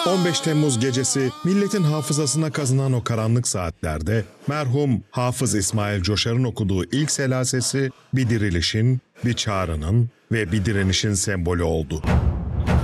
15 Temmuz gecesi milletin hafızasına kazınan o karanlık saatlerde merhum Hafız İsmail Coşar'ın okuduğu ilk selasesi bir dirilişin, bir çağrının ve bir direnişin sembolü oldu.